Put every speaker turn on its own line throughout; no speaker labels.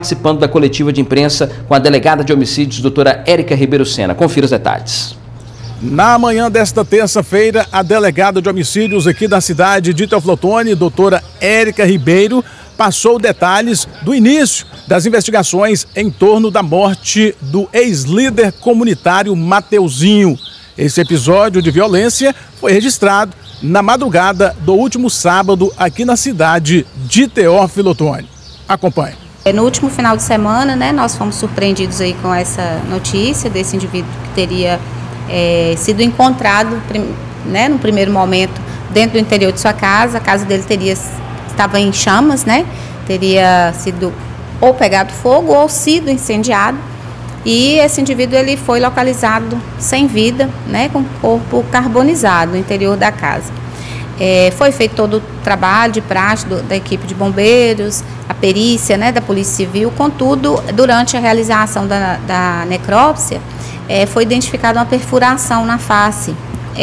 Participando da coletiva de imprensa com a delegada de homicídios, doutora Érica Ribeiro Sena. Confira os detalhes.
Na manhã desta terça-feira, a delegada de homicídios aqui da cidade de Teoflotone, doutora Érica Ribeiro, passou detalhes do início das investigações em torno da morte do ex-líder comunitário Mateuzinho. Esse episódio de violência foi registrado na madrugada do último sábado aqui na cidade de Teoflotone. Acompanhe.
No último final de semana, nós fomos surpreendidos aí com essa notícia desse indivíduo que teria sido encontrado, no primeiro momento, dentro do interior de sua casa. A casa dele estava em chamas, teria sido ou pegado fogo ou sido incendiado. E esse indivíduo ele foi localizado sem vida, com o corpo carbonizado no interior da casa. Foi feito todo o trabalho de praxe da equipe de bombeiros, a perícia da Polícia Civil. Contudo, durante a realização da necrópsia, foi identificada uma perfuração na face,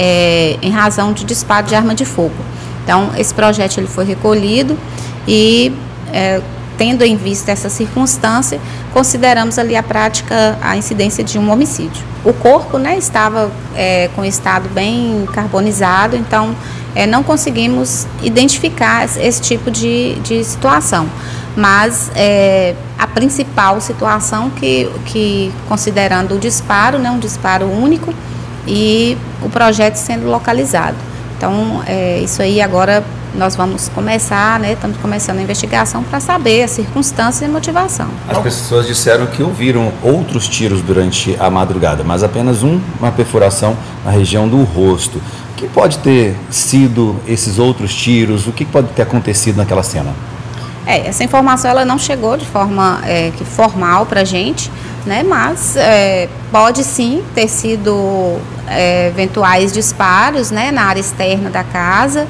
em razão de disparo de arma de fogo. Então, esse projétil ele foi recolhido e, tendo em vista essa circunstância, consideramos ali a incidência de um homicídio. O corpo estava com estado bem carbonizado, então não conseguimos identificar esse tipo de situação. Mas a principal situação que considerando o disparo, um disparo único e o projétil sendo localizado. Então, isso aí agora nós vamos começar, estamos começando a investigação para saber a circunstância e a motivação.
As pessoas disseram que ouviram outros tiros durante a madrugada, mas apenas uma perfuração na região do rosto. O que pode ter sido esses outros tiros? O que pode ter acontecido naquela cena?
Essa informação ela não chegou de forma formal para a gente, mas pode sim ter sido eventuais disparos na área externa da casa.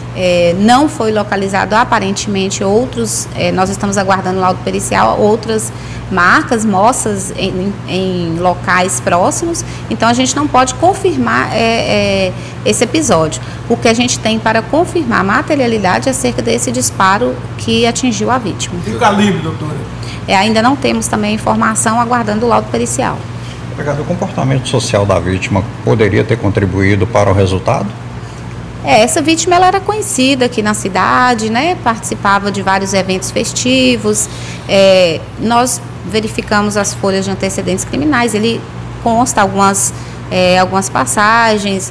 Não foi localizado aparentemente outros, nós estamos aguardando o laudo pericial, outras marcas, moças em locais próximos, então a gente não pode confirmar esse episódio. O que a gente tem para confirmar a materialidade é acerca desse disparo que atingiu a vítima.
E o calibre, doutora?
Ainda não temos também informação, aguardando o laudo pericial.
O comportamento social da vítima poderia ter contribuído para o resultado?
Essa vítima ela era conhecida aqui na cidade, participava de vários eventos festivos. Nós verificamos as folhas de antecedentes criminais, ele consta algumas passagens,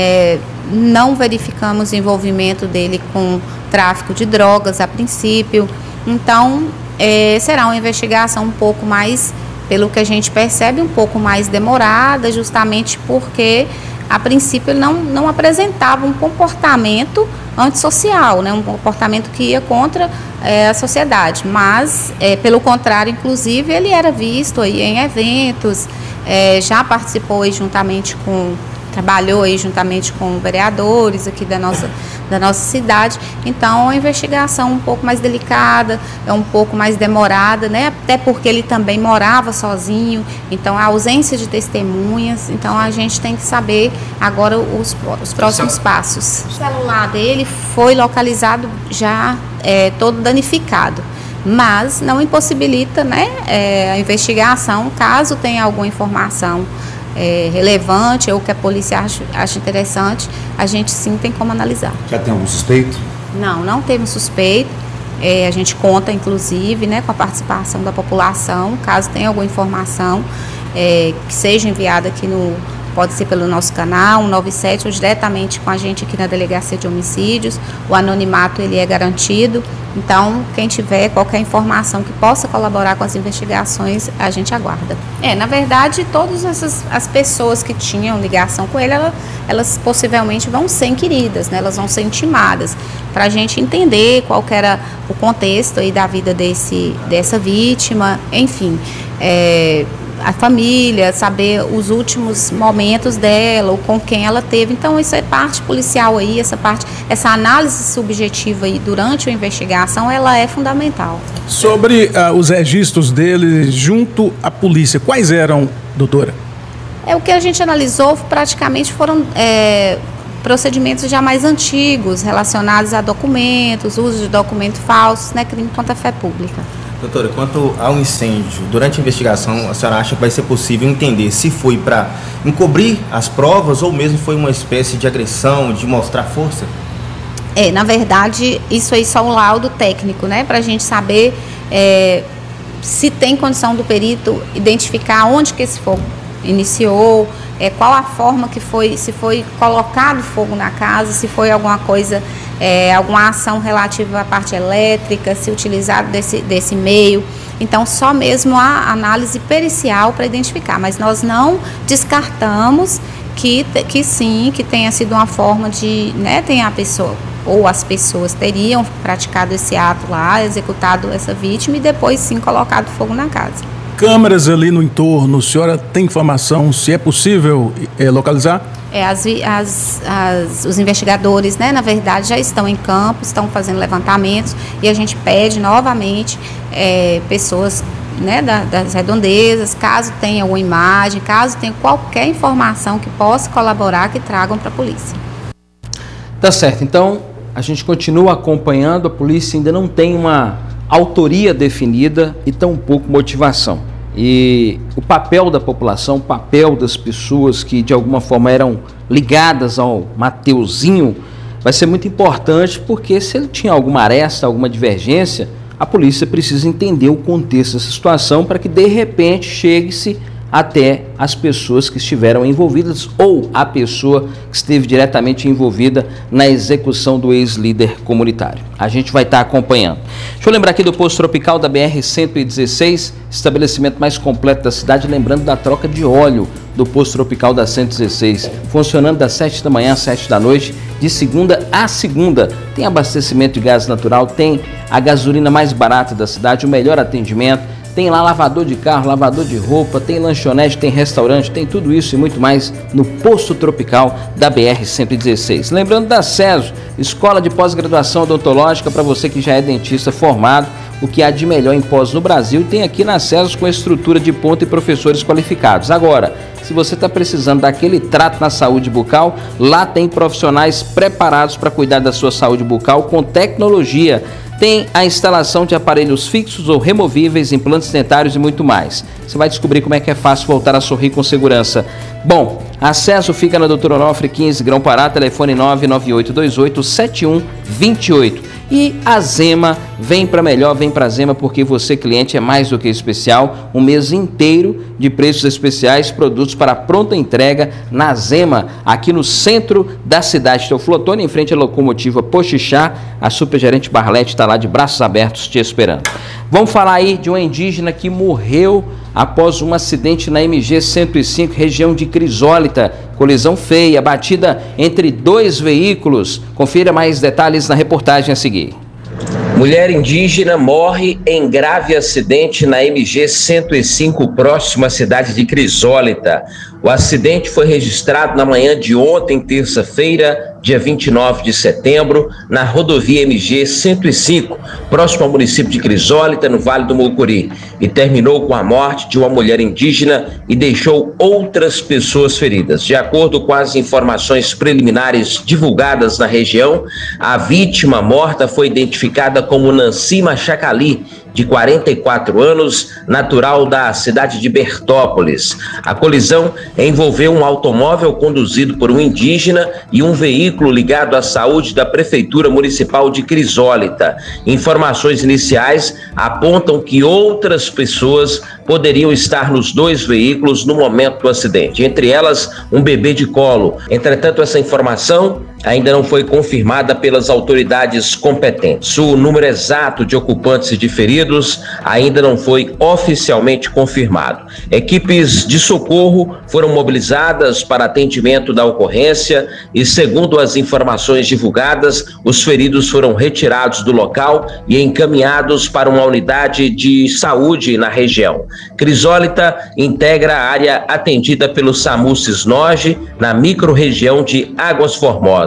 não verificamos o envolvimento dele com tráfico de drogas a princípio. Então, será uma investigação um pouco mais, pelo que a gente percebe, um pouco mais demorada, justamente porque a princípio ele não apresentava um comportamento antissocial, um comportamento que ia contra a sociedade, mas pelo contrário, inclusive, ele era visto aí em eventos, já participou aí trabalhou aí juntamente com vereadores aqui da nossa cidade. Então, a investigação um pouco mais delicada, um pouco mais demorada, até porque ele também morava sozinho, então a ausência de testemunhas. Então, a gente tem que saber agora os próximos passos. O celular dele foi localizado já todo danificado, mas não impossibilita a investigação, caso tenha alguma informação relevante ou que a polícia acha interessante, a gente sim tem como analisar.
Já tem algum suspeito?
Não temos suspeito. A gente conta, inclusive, com a participação da população, caso tenha alguma informação que seja enviada aqui pode ser pelo nosso canal, 197, ou diretamente com a gente aqui na Delegacia de Homicídios. O anonimato ele é garantido, então quem tiver qualquer informação que possa colaborar com as investigações, a gente aguarda. Na verdade, todas as pessoas que tinham ligação com ele, elas possivelmente vão ser inquiridas, elas vão ser intimadas, para a gente entender qual que era o contexto aí da vida dessa vítima, enfim, a família, saber os últimos momentos dela, ou com quem ela teve. Então, isso é parte policial aí, essa análise subjetiva aí durante a investigação, ela é fundamental.
Sobre os registros dele junto à polícia, quais eram, doutora?
O que a gente analisou praticamente foram procedimentos já mais antigos, relacionados a documentos, uso de documentos falsos, crime contra a fé pública.
Doutora, quanto ao incêndio, durante a investigação, a senhora acha que vai ser possível entender se foi para encobrir as provas ou mesmo foi uma espécie de agressão, de mostrar força?
Na verdade, isso aí só um laudo técnico, né? Para a gente saber se tem condição do perito identificar onde que esse fogo iniciou, qual a forma que foi, se foi colocado fogo na casa, se foi alguma coisa, alguma ação relativa à parte elétrica, se utilizado desse meio. Então, só mesmo a análise pericial para identificar, mas nós não descartamos que sim, que tenha sido uma forma de, né, tem a pessoa ou as pessoas teriam praticado esse ato lá, executado essa vítima e depois sim colocado fogo na casa.
Câmeras ali no entorno, a senhora tem informação se é possível localizar?
Os investigadores, né, na verdade, já estão em campo, estão fazendo levantamentos e a gente pede novamente pessoas, né, das redondezas, caso tenha alguma imagem, caso tenha qualquer informação que possa colaborar, que tragam para a polícia.
Tá certo, então a gente continua acompanhando, a polícia ainda não tem uma autoria definida e tampouco motivação. E o papel da população, o papel das pessoas que de alguma forma eram ligadas ao Mateuzinho vai ser muito importante, porque se ele tinha alguma aresta, alguma divergência, a polícia precisa entender o contexto dessa situação para que de repente chegue-se até as pessoas que estiveram envolvidas ou a pessoa que esteve diretamente envolvida na execução do ex-líder comunitário. A gente vai estar acompanhando. Deixa eu lembrar aqui do posto tropical da BR-116, estabelecimento mais completo da cidade, lembrando da troca de óleo do posto tropical da 116, funcionando das 7 da manhã às 7 da noite, de segunda a segunda. Tem abastecimento de gás natural, tem a gasolina mais barata da cidade, o melhor atendimento. Tem lá lavador de carro, lavador de roupa, tem lanchonete, tem restaurante, tem tudo isso e muito mais no posto tropical da BR-116. Lembrando da CESO, Escola de Pós-Graduação Odontológica, para você que já é dentista formado, o que há de melhor em pós no Brasil, tem aqui na CESO com estrutura de ponta e professores qualificados. Agora, se você está precisando daquele trato na saúde bucal, lá tem profissionais preparados para cuidar da sua saúde bucal com tecnologia. Tem a instalação de aparelhos fixos ou removíveis, implantes dentários e muito mais. Você vai descobrir como é que é fácil voltar a sorrir com segurança. Bom, acesso fica na Dr. Onofre 15, Grão-Pará, telefone 998287128. E a Zema, vem para melhor, vem para a Zema, porque você, cliente, é mais do que especial. Um mês inteiro de preços especiais, produtos para pronta entrega na Zema, aqui no centro da cidade de Teoflotone, em frente à locomotiva Poxixá. A supergerente Barlete está lá de braços abertos te esperando. Vamos falar aí de uma indígena que morreu após um acidente na MG 105, região de Crisólita. Colisão feia, batida entre dois veículos. Confira mais detalhes na reportagem a seguir.
Mulher indígena morre em grave acidente na MG 105, próximo à cidade de Crisólita. O acidente foi registrado na manhã de ontem, terça-feira, dia 29 de setembro, na rodovia MG 105, próximo ao município de Crisólita, no Vale do Mucuri, e terminou com a morte de uma mulher indígena e deixou outras pessoas feridas. De acordo com as informações preliminares divulgadas na região, a vítima morta foi identificada como Nancy Machacali, de 44 anos, natural da cidade de Bertópolis. A colisão envolveu um automóvel conduzido por um indígena e um veículo ligado à saúde da Prefeitura Municipal de Crisólita. Informações iniciais apontam que outras pessoas poderiam estar nos dois veículos no momento do acidente, entre elas um bebê de colo. Entretanto, essa informação ainda não foi confirmada pelas autoridades competentes. O número exato de ocupantes e de feridos ainda não foi oficialmente confirmado. Equipes de socorro foram mobilizadas para atendimento da ocorrência e, segundo as informações divulgadas, os feridos foram retirados do local e encaminhados para uma unidade de saúde na região. Crisólita integra a área atendida pelo SAMU Cisnoge, na micro-região de Águas Formosas.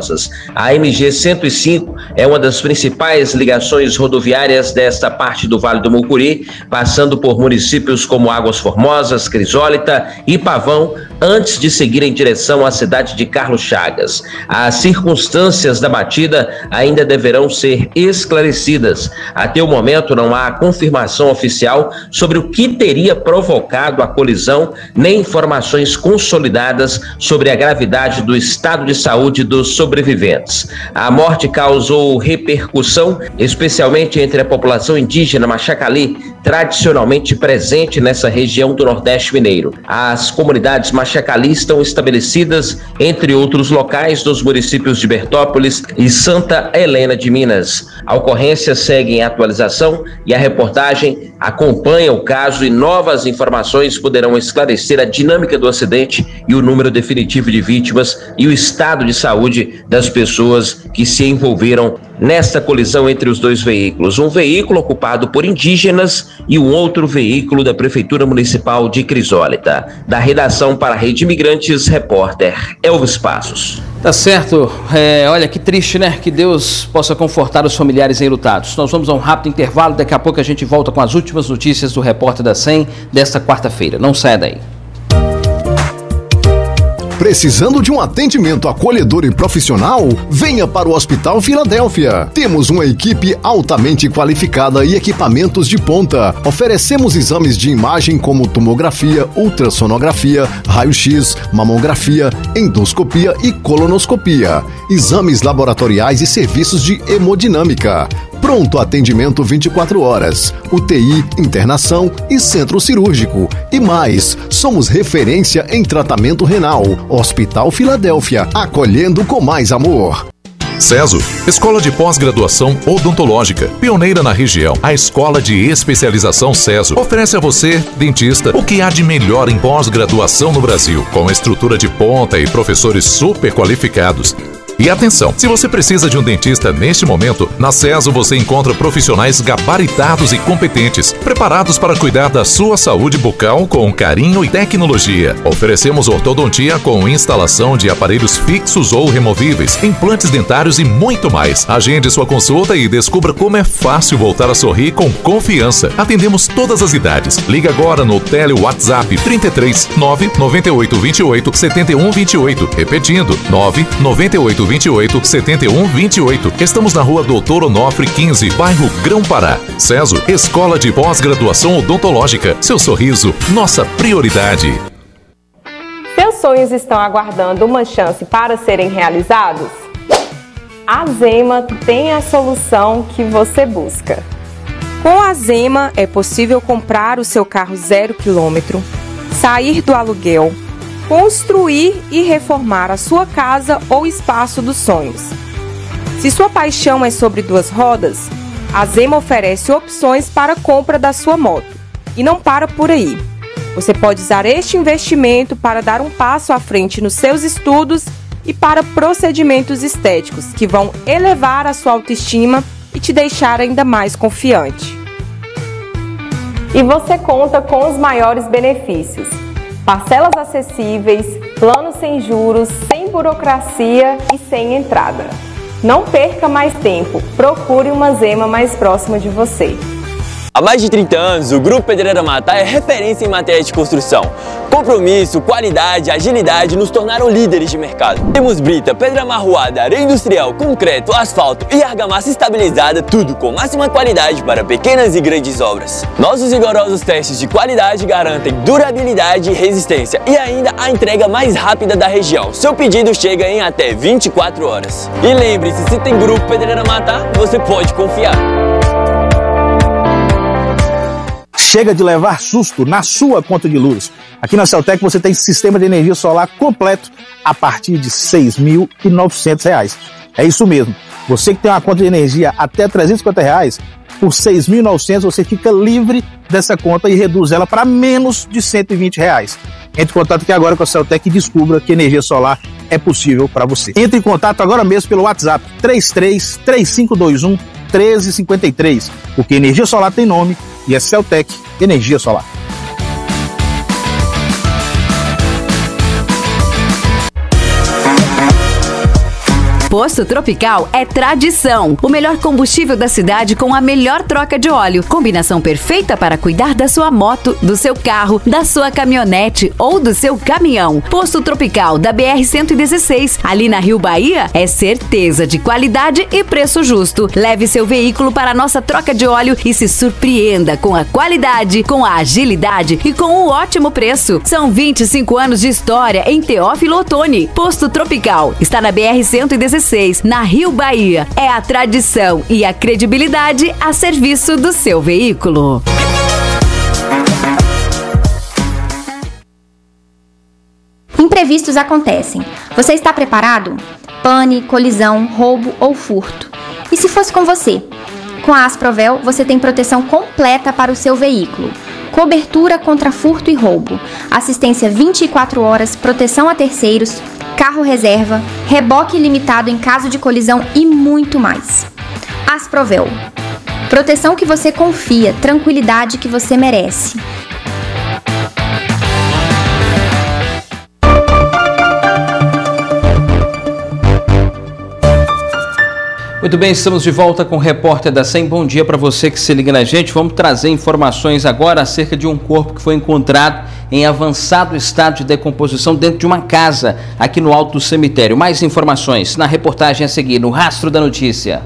Formosas. A MG 105 é uma das principais ligações rodoviárias desta parte do Vale do Mucuri, passando por municípios como Águas Formosas, Crisólita e Pavão, antes de seguir em direção à cidade de Carlos Chagas. As circunstâncias da batida ainda deverão ser esclarecidas. Até o momento não há confirmação oficial sobre o que teria provocado a colisão, nem informações consolidadas sobre a gravidade do estado de saúde dos sobreviventes. A morte causou repercussão, especialmente entre a população indígena Machacali, tradicionalmente presente nessa região do Nordeste Mineiro. As comunidades Machacali estão estabelecidas, entre outros locais, dos municípios de Bertópolis e Santa Helena de Minas. A ocorrência segue em atualização e a reportagem acompanha o caso, e novas informações poderão esclarecer a dinâmica do acidente e o número definitivo de vítimas e o estado de saúde das pessoas que se envolveram nesta colisão entre os dois veículos. Um veículo ocupado por indígenas e um outro veículo da Prefeitura Municipal de Crisólita. Da redação para a Rede Imigrantes, repórter Elvis Passos.
Tá certo. Olha que triste, né? Que Deus possa confortar os familiares enlutados. Nós vamos a um rápido intervalo, daqui a pouco a gente volta com as últimas notícias do Repórter da 100 desta quarta-feira. Não saia daí.
Precisando de um atendimento acolhedor e profissional? Venha para o Hospital Filadélfia. Temos uma equipe altamente qualificada e equipamentos de ponta. Oferecemos exames de imagem como tomografia, ultrassonografia, raio-x, mamografia, endoscopia e colonoscopia. Exames laboratoriais e serviços de hemodinâmica. Pronto atendimento 24 horas, UTI, internação e centro cirúrgico. E mais, somos referência em tratamento renal. Hospital Filadélfia, acolhendo com mais amor.
CESO, Escola de Pós-Graduação Odontológica, pioneira na região. A Escola de Especialização CESO oferece a você, dentista, o que há de melhor em pós-graduação no Brasil, com estrutura de ponta e professores super qualificados. E atenção, se você precisa de um dentista neste momento, na CESO você encontra profissionais gabaritados e competentes, preparados para cuidar da sua saúde bucal com carinho e tecnologia. Oferecemos ortodontia com instalação de aparelhos fixos ou removíveis, implantes dentários e muito mais. Agende sua consulta e descubra como é fácil voltar a sorrir com confiança. Atendemos todas as idades. Liga agora no Tele WhatsApp 33 998 28 71 28. Repetindo, 998 28 71 28. Estamos na Rua Doutor Onofre 15, bairro Grão-Pará. CESO, Escola de Pós-Graduação Odontológica. Seu sorriso, nossa prioridade.
Seus sonhos estão aguardando uma chance para serem realizados? A Zema tem a solução que você busca. Com a Zema é possível comprar o seu carro 0 km, sair do aluguel, construir e reformar a sua casa ou espaço dos sonhos. Se sua paixão é sobre 2 rodas, a Zema oferece opções para a compra da sua moto. E não para por aí. Você pode usar este investimento para dar um passo à frente nos seus estudos e para procedimentos estéticos que vão elevar a sua autoestima e te deixar ainda mais confiante. E você conta com os maiores benefícios: parcelas acessíveis, planos sem juros, sem burocracia e sem entrada. Não perca mais tempo, procure uma Zema mais próxima de você.
Há mais de 30 anos, o Grupo Pedreira Matá é referência em matéria de construção. Compromisso, qualidade, agilidade nos tornaram líderes de mercado. Temos brita, pedra amarroada, areia industrial, concreto, asfalto e argamassa estabilizada, tudo com máxima qualidade para pequenas e grandes obras. Nossos rigorosos testes de qualidade garantem durabilidade e resistência e ainda a entrega mais rápida da região. Seu pedido chega em até 24 horas. E lembre-se, se tem Grupo Pedreira Matá, você pode confiar.
Chega de levar susto na sua conta de luz. Aqui na Celtec você tem sistema de energia solar completo a partir de R$ 6.900. É isso mesmo. Você que tem uma conta de energia até R$ 350, por R$ 6.900 você fica livre dessa conta e reduz ela para menos de R$ 120. Entre em contato aqui agora com a Celtec e descubra que energia solar é possível para você. Entre em contato agora mesmo pelo WhatsApp 33 3521 1353, porque energia solar tem nome e é Celtec Energia Solar.
Posto Tropical é tradição. O melhor combustível da cidade com a melhor troca de óleo. Combinação perfeita para cuidar da sua moto, do seu carro, da sua caminhonete ou do seu caminhão. Posto Tropical da BR-116, ali na Rio Bahia, é certeza de qualidade e preço justo. Leve seu veículo para a nossa troca de óleo e se surpreenda com a qualidade, com a agilidade e com o ótimo preço. São 25 anos de história em Teófilo Otoni. Posto Tropical está na BR-116, na Rio Bahia. É a tradição e a credibilidade a serviço do seu veículo.
Imprevistos acontecem. Você está preparado? Pane, colisão, roubo ou furto. E se fosse com você? Com a Asprovel, você tem proteção completa para o seu veículo. Cobertura contra furto e roubo, assistência 24 horas, proteção a terceiros, carro reserva, reboque ilimitado em caso de colisão e muito mais. Asprovel. Proteção que você confia, tranquilidade que você merece.
Muito bem, estamos de volta com o Repórter da 100. Bom dia para você que se liga na gente. Vamos trazer informações agora acerca de um corpo que foi encontrado em avançado estado de decomposição dentro de uma casa aqui no alto do cemitério. Mais informações na reportagem a seguir, no Rastro da Notícia.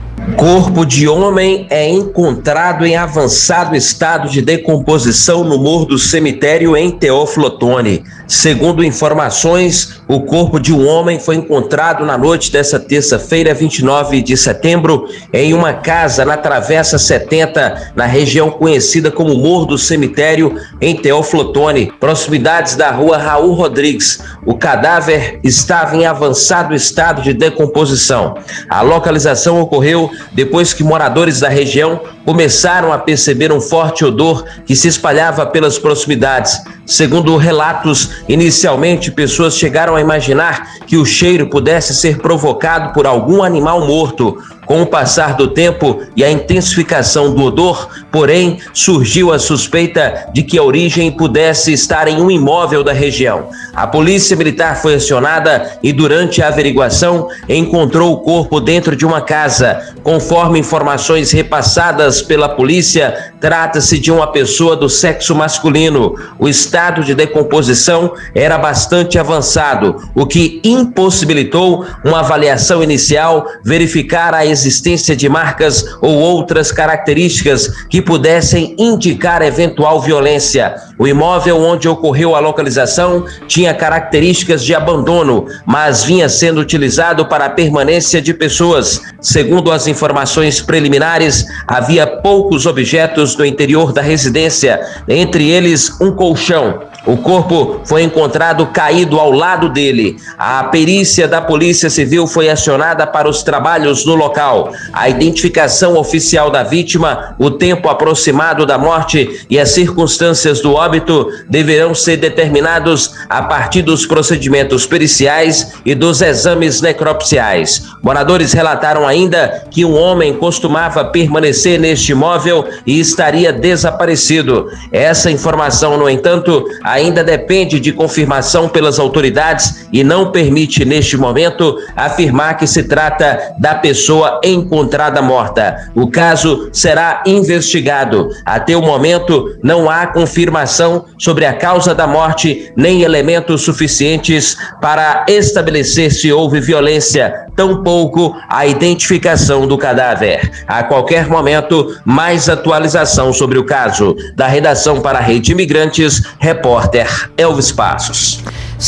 Corpo de homem é encontrado em avançado estado de decomposição no Morro do Cemitério em Teófilo Otoni. Segundo informações, o corpo de um homem foi encontrado na noite desta terça-feira, 29 de setembro, em uma casa na Travessa 70, na região conhecida como Morro do Cemitério em Teófilo Otoni, proximidades da rua Raul Rodrigues. O cadáver estava em avançado estado de decomposição. A localização ocorreu depois que moradores da região começaram a perceber um forte odor que se espalhava pelas proximidades. Segundo relatos, inicialmente pessoas chegaram a imaginar que o cheiro pudesse ser provocado por algum animal morto. Com o passar do tempo e a intensificação do odor, porém, surgiu a suspeita de que a origem pudesse estar em um imóvel da região. A polícia militar foi acionada e, durante a averiguação, encontrou o corpo dentro de uma casa. Conforme informações repassadas pela polícia, trata-se de uma pessoa do sexo masculino. O estado de decomposição era bastante avançado, o que impossibilitou uma avaliação inicial verificar a existência de marcas ou outras características que pudessem indicar eventual violência. O imóvel onde ocorreu a localização tinha características de abandono, mas vinha sendo utilizado para a permanência de pessoas. Segundo as informações preliminares, havia poucos objetos no interior da residência, entre eles um colchão. O corpo foi encontrado caído ao lado dele. A perícia da Polícia Civil foi acionada para os trabalhos no local. A identificação oficial da vítima, o tempo aproximado da morte e as circunstâncias do óbito deverão ser determinados a partir dos procedimentos periciais e dos exames necropsiais. Moradores relataram ainda que um homem costumava permanecer neste imóvel e estaria desaparecido. Essa informação, no entanto, ainda depende de confirmação pelas autoridades e não permite, neste momento, afirmar que se trata da pessoa encontrada morta. O caso será investigado. Até o momento, não há confirmação sobre a causa da morte, nem elementos suficientes para estabelecer se houve violência, tampouco a identificação do cadáver. A qualquer momento, mais atualização sobre o caso. Da redação para a Rede Imigrantes, repórter Elvis Passos.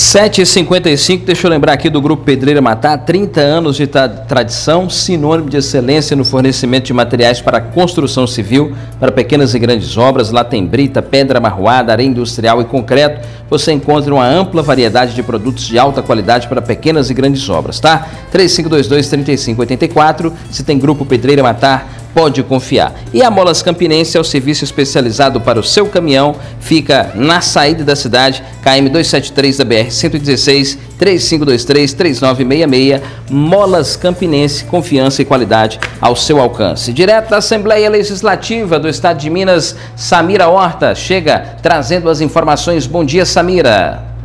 7h55, deixa eu lembrar aqui do Grupo Pedreira Matá, 30 anos de tradição, sinônimo de excelência no fornecimento de materiais para construção civil, para pequenas e grandes obras. Lá tem brita, pedra marroada, areia industrial e concreto. Você encontra uma ampla variedade de produtos de alta qualidade para pequenas e grandes obras, tá? 3522-3584, se tem Grupo Pedreira Matá, pode confiar. E a Molas Campinense é o serviço especializado para o seu caminhão, fica na saída da cidade, KM 273 da BR-116, 3523-3966, Molas Campinense, confiança e qualidade ao seu alcance. Direto da Assembleia Legislativa do Estado de Minas, Samira Horta chega trazendo as informações. Bom dia, Samira.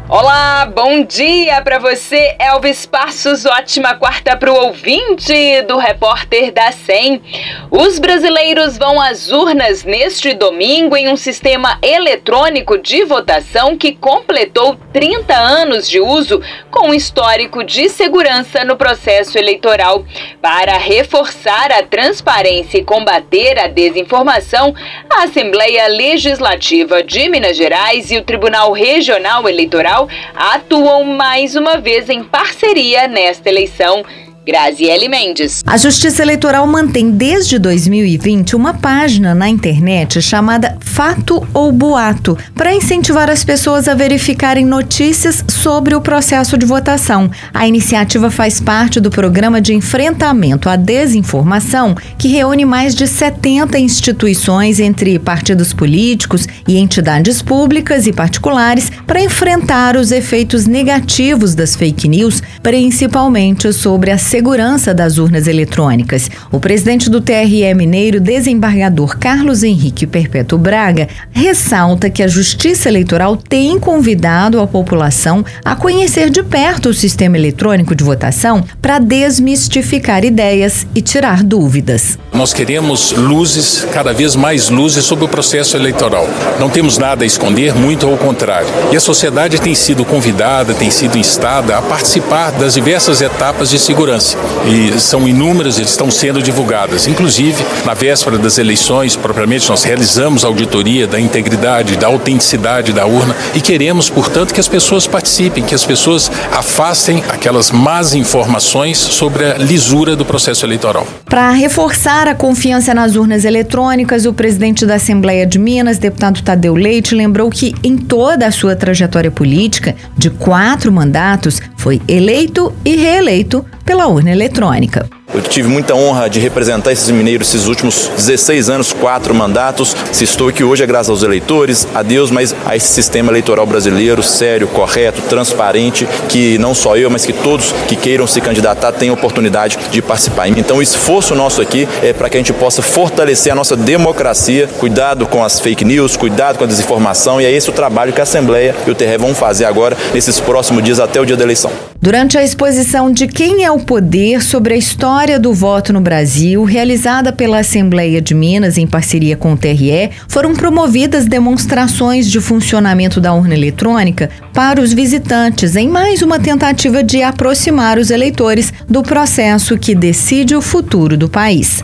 Olá, bom dia para você, Elvis Passos. Ótima quarta para o ouvinte do Repórter da 100. Os brasileiros vão às urnas neste domingo em um sistema eletrônico de votação que completou 30 anos de uso, com um histórico de segurança no processo eleitoral. Para reforçar a transparência e combater a desinformação, a Assembleia Legislativa de Minas Gerais e o Tribunal Regional Eleitoral atuam mais uma vez em parceria nesta eleição. Graziele Mendes.
A Justiça Eleitoral mantém desde 2020 uma página na internet chamada Fato ou Boato, para incentivar as pessoas a verificarem notícias sobre o processo de votação. A iniciativa faz parte do Programa de Enfrentamento à Desinformação, que reúne mais de 70 instituições entre partidos políticos e entidades públicas e particulares para enfrentar os efeitos negativos das fake news, principalmente sobre a segurança das urnas eletrônicas. O presidente do TRE Mineiro, desembargador Carlos Henrique Perpétuo Braga, ressalta que a Justiça Eleitoral tem convidado a população a conhecer de perto o sistema eletrônico de votação para desmistificar ideias e tirar dúvidas.
Nós queremos luzes, cada vez mais luzes sobre o processo eleitoral. Não temos nada a esconder, muito ao contrário. E a sociedade tem sido convidada, tem sido instada a participar das diversas etapas de segurança. E são inúmeras, eles estão sendo divulgadas. Inclusive, na véspera das eleições, propriamente, nós realizamos a auditoria da integridade, da autenticidade da urna e queremos, portanto, que as pessoas participem, que as pessoas afastem aquelas más informações sobre a lisura do processo eleitoral.
Para reforçar a confiança nas urnas eletrônicas, o presidente da Assembleia de Minas, deputado Tadeu Leite, lembrou que em toda a sua trajetória política, de 4 mandatos, foi eleito e reeleito pela urna eletrônica.
Eu tive muita honra de representar esses mineiros esses últimos 16 anos, 4 mandatos. Se estou aqui hoje é graças aos eleitores, a Deus, mas a esse sistema eleitoral brasileiro sério, correto, transparente, que não só eu, mas que todos que queiram se candidatar tenham oportunidade de participar. Então o esforço nosso aqui é para que a gente possa fortalecer a nossa democracia, cuidado com as fake news, cuidado com a desinformação, e é esse o trabalho que a Assembleia e o TRE vão fazer agora nesses próximos dias até o dia da eleição.
Durante a exposição de Quem é o Poder sobre a história do voto no Brasil, realizada pela Assembleia de Minas em parceria com o TRE, foram promovidas demonstrações de funcionamento da urna eletrônica para os visitantes, em mais uma tentativa de aproximar os eleitores do processo que decide o futuro do país.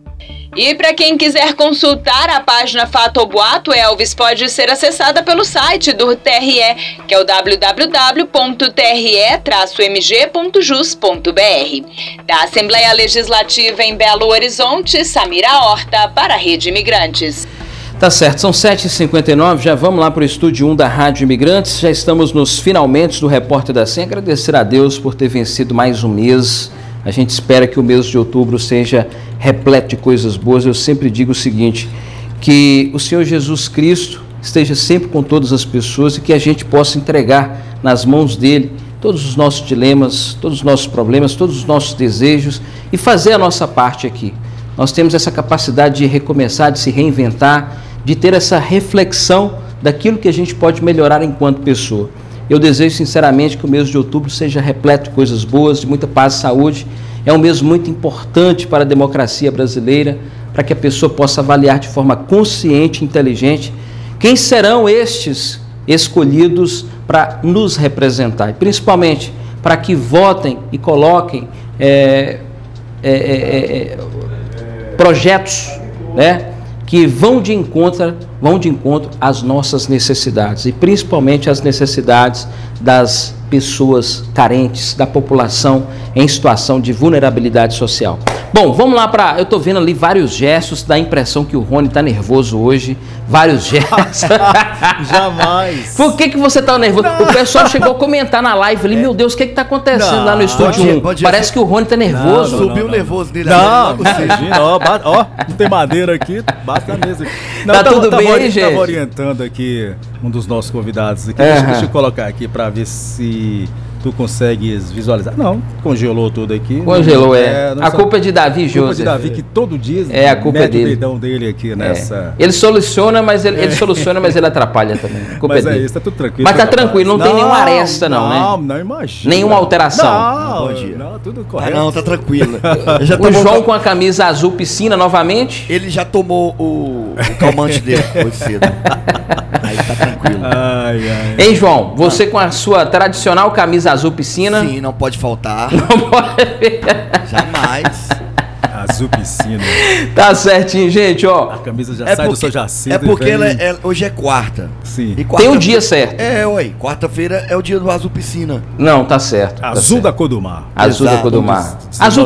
E para quem quiser consultar a página Fato ou Boato, Elvis, pode ser acessada pelo site do TRE, que é o www.tre-mg.jus.br. Da Assembleia Legislativa em Belo Horizonte, Samira Horta, para a Rede Imigrantes.
Tá certo, são 7h59, já vamos lá para o estúdio 1 da Rádio Imigrantes, já estamos nos finalmente do Repórter da 100, agradecer a Deus por ter vencido mais um mês. A gente espera que o mês de outubro seja repleto de coisas boas. Eu sempre digo o seguinte, que o Senhor Jesus Cristo esteja sempre com todas as pessoas e que a gente possa entregar nas mãos dele todos os nossos dilemas, todos os nossos problemas, todos os nossos desejos e fazer a nossa parte aqui. Nós temos essa capacidade de recomeçar, de se reinventar, de ter essa reflexão daquilo que a gente pode melhorar enquanto pessoa. Eu desejo sinceramente que o mês de outubro seja repleto de coisas boas, de muita paz e saúde. É um mês muito importante para a democracia brasileira, para que a pessoa possa avaliar de forma consciente e inteligente quem serão estes escolhidos para nos representar. E principalmente para que votem e coloquem projetos, né, que vão de encontro às nossas necessidades e principalmente às necessidades das pessoas carentes, da população em situação de vulnerabilidade social. Bom, vamos lá para... Eu estou vendo ali vários gestos, dá a impressão que o Rony está nervoso hoje. Vários gestos.
Jamais.
Por que você está nervoso? Não. O pessoal chegou a comentar na live ali, meu Deus, o que está acontecendo lá no estúdio 1? Parece que o Rony está nervoso.
Subiu nervoso dele. Não, não tem madeira aqui, bate na mesa.
Não, tá tudo bem aí, gente?
Estava orientando aqui
um dos nossos convidados aqui. Deixa eu colocar aqui para ver se tu consegues visualizar. Não, congelou tudo aqui.
Congelou, a culpa é de Davi, José. A culpa é de
Davi, que todo dia
a culpa é dele.
O dedão dele aqui nessa...
Ele soluciona, mas ele soluciona, mas ele atrapalha também. A culpa
mas
é dele.
Isso, tá tudo tranquilo.
Mas tá tranquilo, não tem nenhuma aresta não, né?
Não, imagina.
Nenhuma alteração.
Não, tudo correto.
Não, tá tranquilo.
O João com a camisa azul piscina novamente.
Ele já tomou o calmante dele hoje cedo. Aí tá tranquilo.
Hein, João? Você com a sua tradicional camisa azul piscina?
Sim, não pode faltar.
Não pode.
Jamais.
Azul piscina.
Tá certinho, gente, ó.
A camisa já sai do seu Jacinto.
É porque hoje é quarta.
Sim.
E
tem um dia certo.
Quarta-feira é o dia do azul piscina.
Não, tá certo.
Azul da cor do mar.
Azul da cor do mar.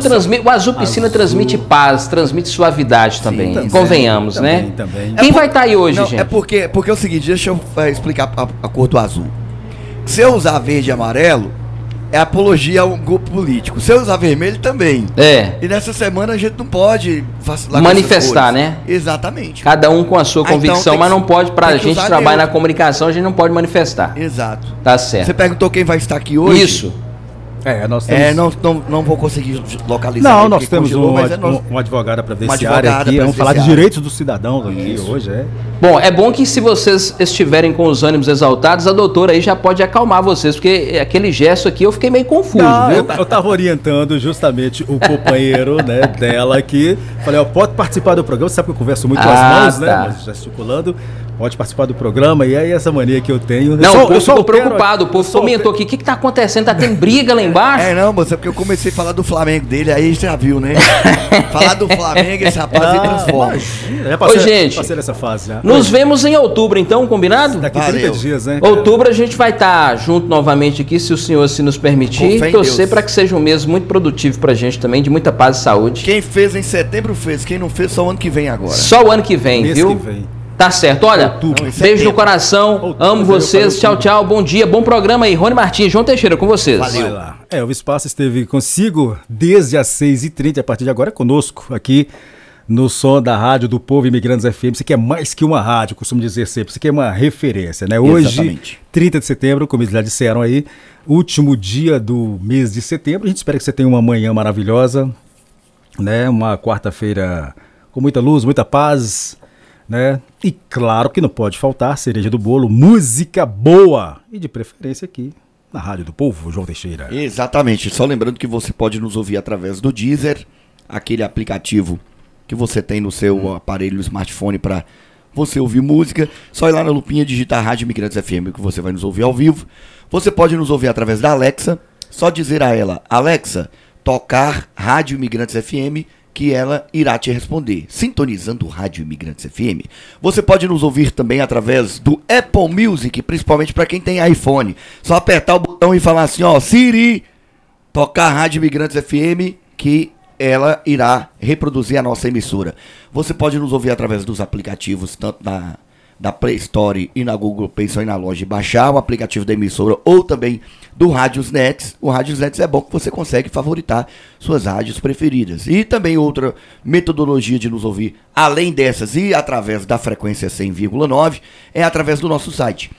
O azul piscina transmite paz, transmite suavidade também. Sim, convenhamos,
também,
né?
Também.
Quem vai estar aí hoje, gente?
É porque é o seguinte, deixa eu explicar a cor do azul. Se eu usar verde e amarelo, é apologia a um grupo político. Se eu usar vermelho também. E nessa semana a gente não pode
manifestar, né?
Exatamente.
Cada um com a sua convicção, então mas não pode, pra gente trabalhar na comunicação, a gente não pode manifestar.
Exato.
Tá certo.
Você perguntou quem vai estar aqui hoje?
Isso.
Nós temos...
não vou conseguir localizar.
Não, nós temos um advogado previdenciário aqui. Vamos falar de direitos dos cidadãos aqui hoje.
Bom, é bom que se vocês estiverem com os ânimos exaltados, a doutora aí já pode acalmar vocês, porque aquele gesto aqui eu fiquei meio confuso, viu?
Eu estava orientando justamente o companheiro dela aqui. Falei, pode participar do programa. Você sabe que eu converso muito com as mãos, né? Gesticulando. Pode participar do programa, e aí essa mania que eu tenho...
Não, o povo ficou preocupado, o povo comentou aqui, o que tá acontecendo? Tá tendo briga lá embaixo?
Não, moça, porque eu comecei a falar do Flamengo dele, aí você já viu, né? Falar do Flamengo, esse rapaz se transforma.
Ô, gente,
passei nessa fase já.
Nos vemos em outubro, então, combinado?
Daqui 30 dias, né?
Outubro a gente vai estar junto novamente aqui, se o senhor se nos permitir, e torcer para que seja um mês muito produtivo pra gente também, de muita paz e saúde.
Quem fez em setembro fez, quem não fez só o ano que vem agora.
Só o ano que vem, viu? Que vem. Tá certo, olha, beijo no coração, amo vocês, tchau, tchau, bom dia, bom programa aí, Rony Martins, João Teixeira, com vocês.
Valeu. O Espaço esteve consigo desde as 6h30, a partir de agora é conosco, aqui no Som da Rádio do Povo Imigrantes FM, isso aqui é mais que uma rádio, costumo dizer sempre, isso aqui é uma referência, né? Hoje, 30 de setembro, como eles já disseram aí, último dia do mês de setembro, a gente espera que você tenha uma manhã maravilhosa, né? Uma quarta-feira com muita luz, muita paz, né? E claro que não pode faltar cereja do bolo, música boa e de preferência aqui na Rádio do Povo, João Teixeira.
Exatamente, só lembrando que você pode nos ouvir através do Deezer, aquele aplicativo que você tem no seu aparelho smartphone para você ouvir música, só ir lá na lupinha digitar Rádio Imigrantes FM que você vai nos ouvir ao vivo. Você pode nos ouvir através da Alexa, só dizer a ela, Alexa, tocar Rádio Imigrantes FM, que ela irá te responder, sintonizando o Rádio Imigrantes FM. Você pode nos ouvir também através do Apple Music, principalmente para quem tem iPhone. Só apertar o botão e falar assim, Siri, tocar Rádio Imigrantes FM, que ela irá reproduzir a nossa emissora. Você pode nos ouvir através dos aplicativos, tanto da Play Store e na Google Play, só ir na loja e baixar o aplicativo da emissora, ou também do Rádios Nets. O Rádios Nets é bom que você consegue favoritar suas rádios preferidas. E também outra metodologia de nos ouvir, além dessas e através da frequência 100,9, é através do nosso site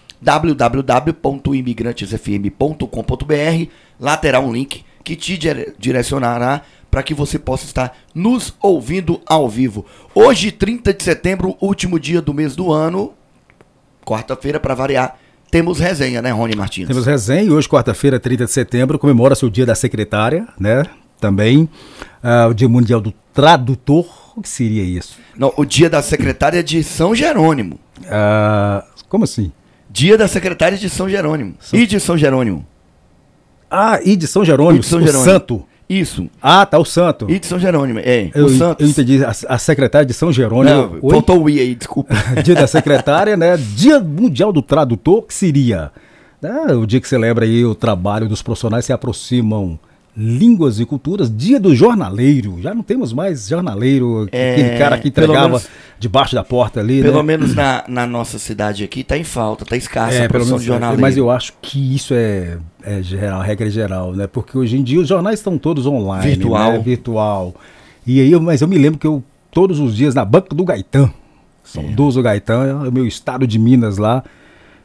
www.imigrantesfm.com.br. Lá terá um link que te direcionará para que você possa estar nos ouvindo ao vivo. Hoje, 30 de setembro, último dia do mês do ano, quarta-feira, para variar, temos resenha, né, Rony Martins?
Temos resenha e hoje, quarta-feira, 30 de setembro, comemora-se o dia da secretária, né, também, o dia mundial do tradutor. O que seria isso?
Não, o dia da secretária de São Jerônimo.
Como assim?
Dia da secretária de São Jerônimo. E de São Jerônimo.
E de São Jerônimo, o santo.
Isso.
Tá, o santo.
E de São Jerônimo,
o santo. Eu entendi, a secretária de São Jerônimo.
Não, faltou o I aí, desculpa.
Dia da secretária, né? Dia mundial do tradutor, que seria o dia que celebra aí o trabalho dos profissionais que se aproximam línguas e culturas. Dia do jornaleiro, já não temos mais jornaleiro, aquele cara que entregava debaixo da porta ali,
pelo menos na nossa cidade aqui tá em falta, tá escassa a profissão de jornaleiro.
Mas eu acho que isso é geral, regra geral, né? Porque hoje em dia os jornais estão todos online, virtual. E aí, mas eu me lembro que eu todos os dias na banca do Gaitã, saudoso Gaitã, é o meu estado de Minas lá,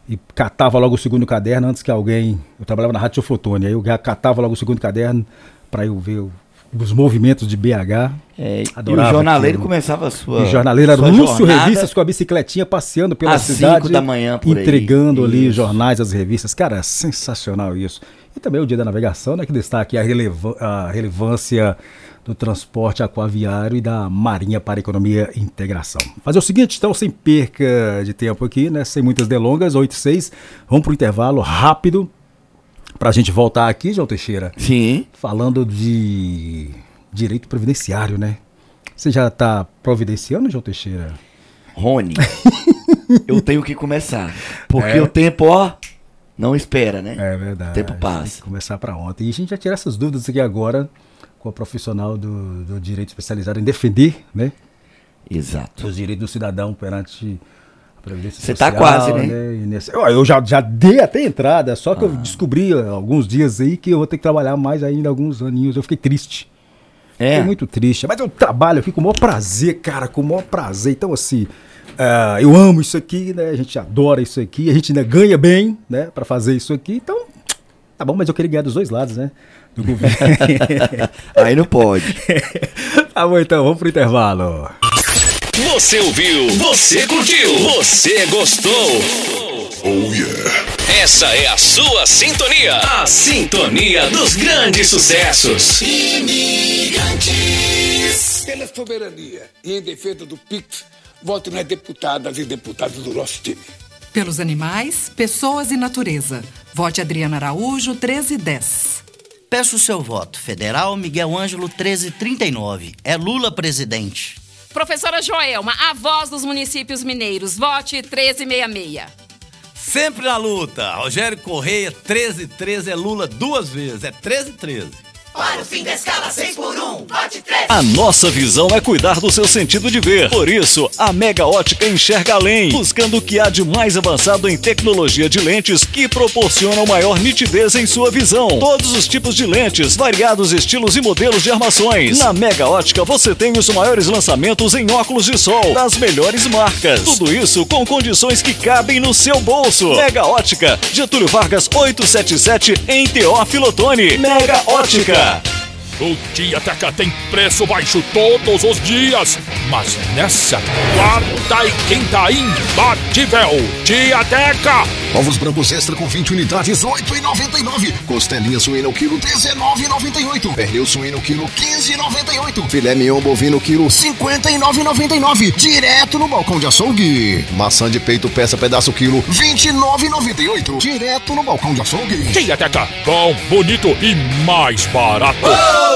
e catava logo o segundo caderno antes que alguém... Eu trabalhava na Rádio Teoflotone, aí eu catava logo o segundo caderno para eu ver os movimentos de BH.
Adorava. E o jornaleiro começava a sua...
O jornaleiro era o Lúcio Revistas com a bicicletinha passeando pela cidade.
5 da manhã por
entregando
aí.
ali os jornais, as revistas. Cara, é sensacional isso. E também o Dia da Navegação, né, que destaca a relevância do transporte aquaviário e da marinha para a economia e integração. Fazer o seguinte, então, sem perca de tempo aqui, né, sem muitas delongas, 8h06, vamos para o intervalo rápido, para a gente voltar aqui, João Teixeira.
Sim.
Falando de direito previdenciário, né? Você já está providenciando, João Teixeira?
Rony, eu tenho que começar, porque o tempo, não espera, né?
É verdade.
O tempo passa.
Tem que começar para ontem. E a gente já tira essas dúvidas aqui agora com a profissional do direito especializado em defender, né?
Exato.
Os direitos do cidadão perante a Previdência
Social.
Você está quase, né? Eu já dei até entrada, só que eu descobri alguns dias aí que eu vou ter que trabalhar mais ainda alguns aninhos. Eu fiquei triste. Fiquei muito triste. Mas eu trabalho aqui com o maior prazer, cara, com o maior prazer. Então, assim, eu amo isso aqui, né? A gente adora isso aqui, a gente ainda ganha bem, né? Para fazer isso aqui. Então, tá bom, mas eu queria ganhar dos dois lados, né? Do governo.
Aí não pode.
Tá bom, então, vamos pro intervalo.
Você ouviu, você curtiu, você gostou. Oh yeah. Essa é a sua sintonia. A sintonia dos grandes sucessos. Imigrantes.
Pela soberania e em defesa do PIX, voto nas deputadas e deputados do nosso time.
Pelos animais, pessoas e natureza. Vote Adriana Araújo, 1310.
Peço o seu voto. Federal Miguel Ângelo, 1339. É Lula presidente.
Professora Joelma, a voz dos municípios mineiros. Vote 1366.
Sempre na luta. Rogério Correia, 1313 é Lula 2 vezes. É 1313.
Para o fim da escala 6x1, vote 13. A nossa visão é cuidar do seu sentido de ver. Por isso, a Mega Ótica enxerga além, buscando o que há de mais avançado em tecnologia de lentes que proporcionam maior nitidez em sua visão. Todos os tipos de lentes, variados estilos e modelos de armações. Na Mega Ótica você tem os maiores lançamentos em óculos de sol, das melhores marcas. Tudo isso com condições que cabem no seu bolso. Mega Ótica, Getúlio Vargas 877 em Teófilo Otoni. Mega Ótica.
O Tiateca tem preço baixo todos os dias, mas nessa quarta e quinta imbatível. Tiateca!
Ovos brancos extra com 20 unidades, R$ 8,99. Costelinha suína o quilo, R$ 19,98. Pernil suíno quilo, R$ 15,98. Filé mignon bovino quilo, R$ 59,99. Direto no balcão de açougue. Maçã de peito peça pedaço quilo, R$ 29,98. Direto no balcão de açougue.
Tiateca, bom, bonito e mais barato.